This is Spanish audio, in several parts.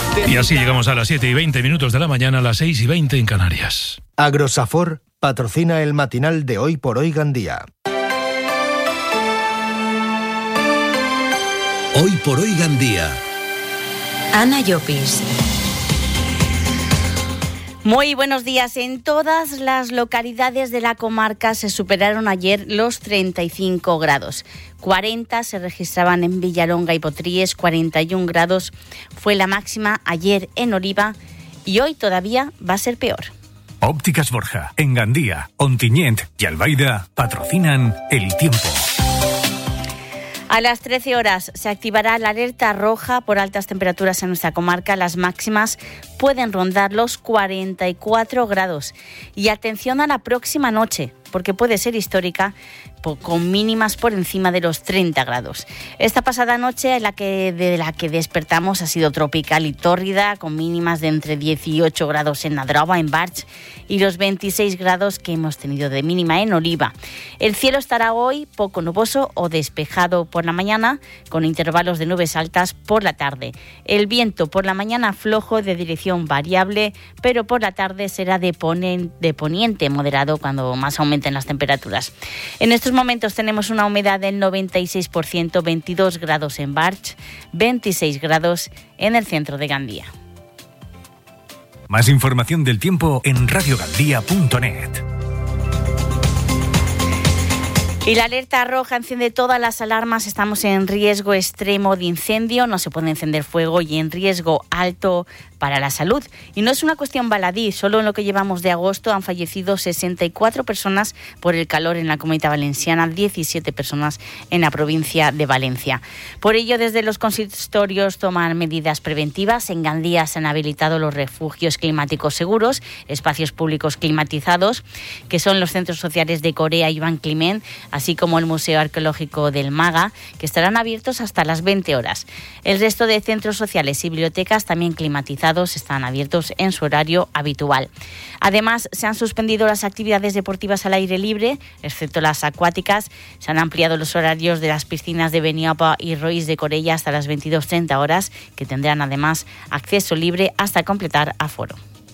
Y así llegamos a las 7:20 de la mañana, a las 6:20 en Canarias. Agrosafor patrocina el matinal de Hoy por Hoy Gandía. Hoy por Hoy Gandía. Ana Llopis. Muy buenos días. En todas las localidades de la comarca se superaron ayer los 35 grados. 40 se registraban en Villalonga y Potries, 41 grados fue la máxima ayer en Oliva y hoy todavía va a ser peor. Ópticas Borja, en Gandía, Ontinyent y Albaida patrocinan el tiempo. A las 13 horas se activará la alerta roja por altas temperaturas en nuestra comarca. Las máximas pueden rondar los 44 grados. Y atención a la próxima noche, porque puede ser histórica, con mínimas por encima de los 30 grados. Esta pasada noche de la que despertamos ha sido tropical y tórrida, con mínimas de entre 18 grados en Nadrava, en Barch, y los 26 grados que hemos tenido de mínima en Oliva. El cielo estará hoy poco nuboso o despejado por la mañana, con intervalos de nubes altas por la tarde. El viento por la mañana flojo, de dirección variable, pero por la tarde será de poniente moderado cuando más aumenten las temperaturas. En estos momentos tenemos una humedad del 96%, 22 grados en Barch, 26 grados en el centro de Gandía. Más información del tiempo en radiogandía.net. Y la alerta roja enciende todas las alarmas. Estamos en riesgo extremo de incendio, no se puede encender fuego y en riesgo alto para la salud. Y no es una cuestión baladí, solo en lo que llevamos de agosto han fallecido 64 personas por el calor en la Comunidad Valenciana, 17 personas en la provincia de Valencia. Por ello, desde los consistorios toman medidas preventivas. En Gandía se han habilitado los refugios climáticos seguros, espacios públicos climatizados, que son los centros sociales de Corea y Van Climent, así como el Museo Arqueológico del Maga, que estarán abiertos hasta las 20 horas. El resto de centros sociales y bibliotecas, también climatizados, están abiertos en su horario habitual. Además, se han suspendido las actividades deportivas al aire libre, excepto las acuáticas. Se han ampliado los horarios de las piscinas de Beniapa y Roís de Corella hasta las 22:30 horas, que tendrán además acceso libre hasta completar aforo.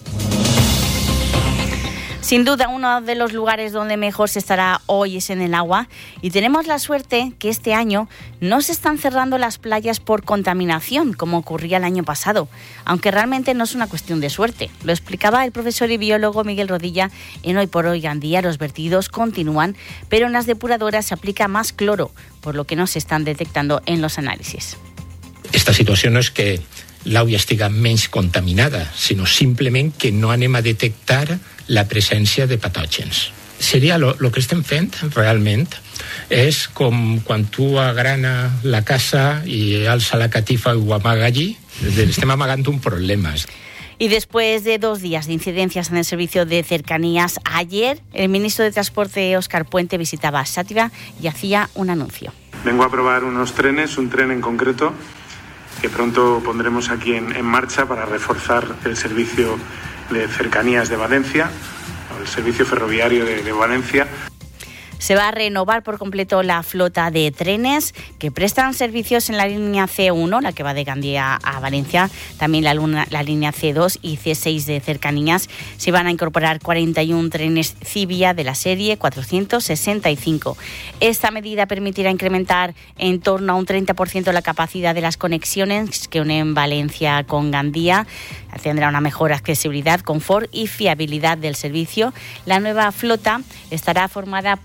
Sin duda, uno de los lugares donde mejor se estará hoy es en el agua, y tenemos la suerte que este año no se están cerrando las playas por contaminación, como ocurría el año pasado, aunque realmente no es una cuestión de suerte. Lo explicaba el profesor y biólogo Miguel Rodilla en Hoy por Hoy Gandía. Los vertidos continúan, pero en las depuradoras se aplica más cloro, por lo que no se están detectando en los análisis. Esta situació no és que l'aigua estigui menys contaminada, sinó simplement que no anem a detectar la presència de patògens. Seria lo que estem fent realment és com quan tu agrana la casa i alça la catifa i ho amaga allí, estem amagant un problema. Y después de 2 días de incidencias en el servicio de cercanías, ayer el ministro de Transporte, Óscar Puente, visitaba Xàtiva y hacía un anuncio. Vengo a probar unos trenes, un tren en concreto, que pronto pondremos aquí en marcha para reforzar el servicio de cercanías de Valencia, el servicio ferroviario de Valencia. Se va a renovar por completo la flota de trenes que prestan servicios en la línea C1, la que va de Gandía a Valencia, también la línea C2 y C6 de cercanías. Se van a incorporar 41 trenes Civia de la serie 465. Esta medida permitirá incrementar en torno a un 30% la capacidad de las conexiones que unen Valencia con Gandía. Tendrá una mejor accesibilidad, confort y fiabilidad del servicio. La nueva flota estará formada por